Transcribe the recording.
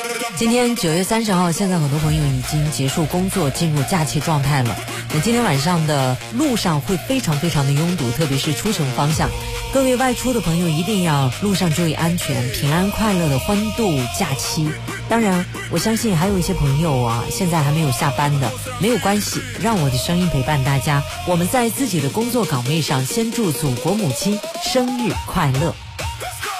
今天9月30号，现在很多朋友已经结束工作，进入假期状态了。那今天晚上的路上会非常非常的拥堵，特别是出城方向。各位外出的朋友一定要路上注意安全，平安快乐的欢度假期。当然，我相信还有一些朋友啊，现在还没有下班的，没有关系，让我的声音陪伴大家。我们在自己的工作岗位上，先祝祖国母亲生日快乐。